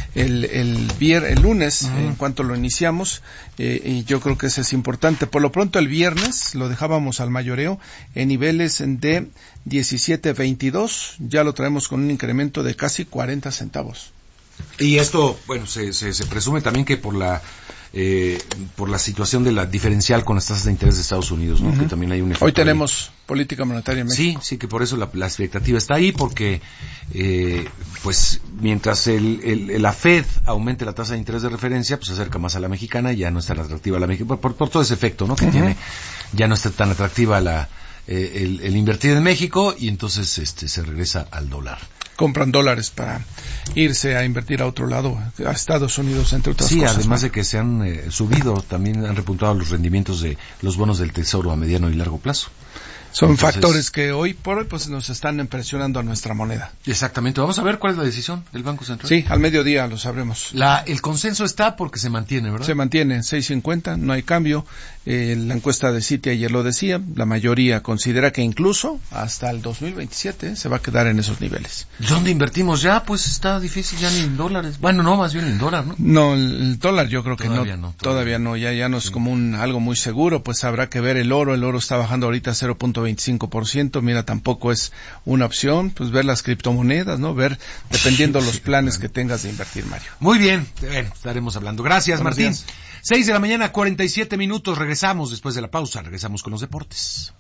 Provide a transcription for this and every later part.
el lunes, en cuanto lo iniciamos, y yo creo que eso es importante. Por lo pronto el viernes lo dejábamos al mayoreo en niveles de 17.22, ya lo traemos con un incremento de casi 40 centavos. Y esto, bueno, se presume también que por la situación de la diferencial con las tasas de interés de Estados Unidos, ¿no? Que también hay un efecto. Hoy tenemos política monetaria en México. Sí, que por eso la expectativa está ahí, porque pues mientras la Fed aumente la tasa de interés de referencia, pues se acerca más a la mexicana, ya no es tan atractiva la mexicana, por todo ese efecto, ¿no? Que tiene, ya no está tan atractiva el invertir en México, y entonces se regresa al dólar. Compran dólares para irse a invertir a otro lado, a Estados Unidos, entre otras cosas. Sí, además de que se han subido, también han repuntado los rendimientos de los bonos del Tesoro a mediano y largo plazo. Son factores que hoy por hoy pues nos están presionando a nuestra moneda. Exactamente. Vamos a ver cuál es la decisión del Banco Central. Sí, al mediodía lo sabremos. El consenso está porque se mantiene, ¿verdad? Se mantiene, 6.50, no hay cambio. La encuesta de Citi ayer lo decía, la mayoría considera que incluso hasta el 2027 se va a quedar en esos niveles. ¿Dónde invertimos ya? Pues está difícil, ya ni en dólares. Bueno, no, más bien en dólar, ¿no? No, el dólar yo creo que todavía no, ya no es como algo muy seguro, pues habrá que ver el oro está bajando ahorita 0.25%, mira, tampoco es una opción, pues ver las criptomonedas, ¿no? Ver, dependiendo los planes que tengas de invertir, Mario. Muy bien, estaremos hablando. Gracias, Buenos Martín. días. 6:47 a.m, regresamos después de la pausa, regresamos con los deportes.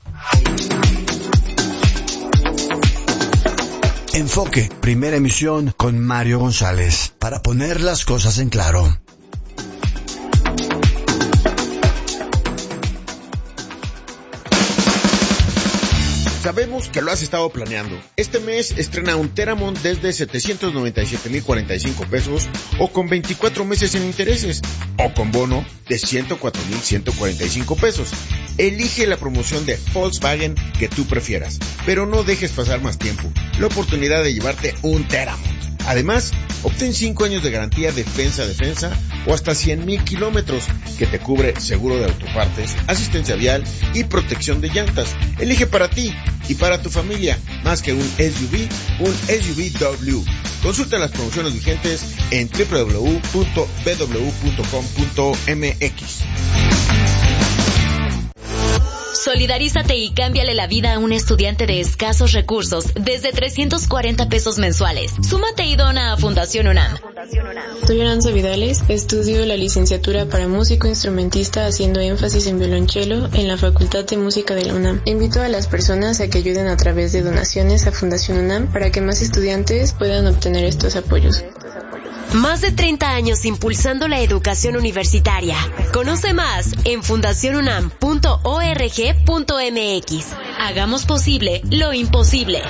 Enfoque, primera emisión con Mario González, para poner las cosas en claro. Sabemos que lo has estado planeando. Este mes estrena un Teramon desde 797,045 pesos o con 24 meses sin intereses o con bono de 104,145 pesos. Elige la promoción de Volkswagen que tú prefieras, pero no dejes pasar más tiempo. La oportunidad de llevarte un Teramon. Además, obtén 5 años de garantía defensa o hasta 100,000 kilómetros que te cubre seguro de autopartes, asistencia vial y protección de llantas. Elige para ti y para tu familia más que un SUV W. Consulta las promociones vigentes en www.bw.com.mx. Solidarízate y cámbiale la vida a un estudiante de escasos recursos desde 340 pesos mensuales. Súmate y dona a Fundación UNAM. Soy Aranza Vidales, estudio la licenciatura para músico instrumentista haciendo énfasis en violonchelo en la Facultad de Música de la UNAM. Invito a las personas a que ayuden a través de donaciones a Fundación UNAM para que más estudiantes puedan obtener estos apoyos. Más de 30 años impulsando la educación universitaria. Conoce más en fundacionunam.org.mx. Hagamos posible lo imposible.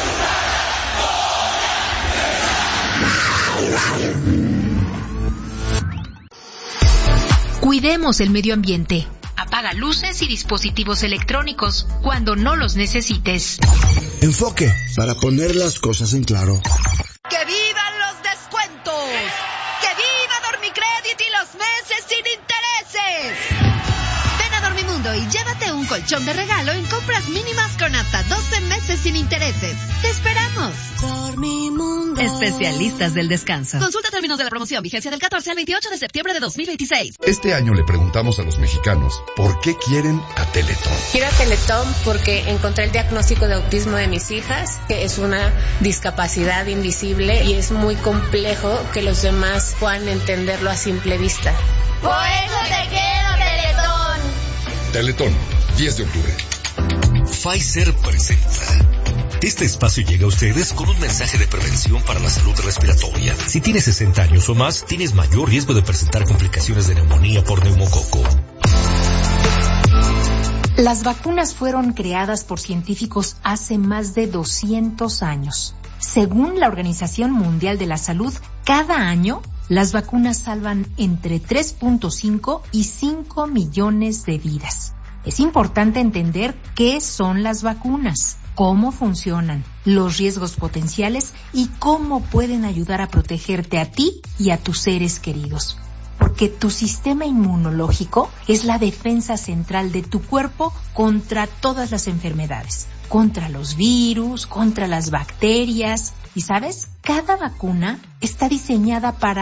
Cuidemos el medio ambiente. Apaga luces y dispositivos electrónicos cuando no los necesites. Enfoque, para poner las cosas en claro. ¡Que vivan los descuentos! ¡Que viva Dormicredit y los meses sin intereses! Ven a Dormimundo y llévate un colchón de regalo en compras mínimas con hasta 12 meses sin intereses. ¡Te esperamos! Dormimundo. Especialistas del descanso. Consulta términos de la promoción, vigencia del 14 al 28 de septiembre de 2026. Este año le preguntamos a los mexicanos ¿por qué quieren a Teletón? Quiero a Teletón porque encontré el diagnóstico de autismo de mis hijas, que es una discapacidad invisible y es muy complejo que los demás puedan entenderlo a simple vista. Por eso te quiero, Teletón. Teletón, 10 de octubre. Pfizer presenta. Este espacio llega a ustedes con un mensaje de prevención para la salud respiratoria. Si tienes 60 años o más, tienes mayor riesgo de presentar complicaciones de neumonía por neumococo. Las vacunas fueron creadas por científicos hace más de 200 años. Según la Organización Mundial de la Salud, cada año las vacunas salvan entre 3.5 y 5 millones de vidas. Es importante entender qué son las vacunas, cómo funcionan, los riesgos potenciales y cómo pueden ayudar a protegerte a ti y a tus seres queridos. Porque tu sistema inmunológico es la defensa central de tu cuerpo contra todas las enfermedades, contra los virus, contra las bacterias. Y ¿sabes? Cada vacuna está diseñada para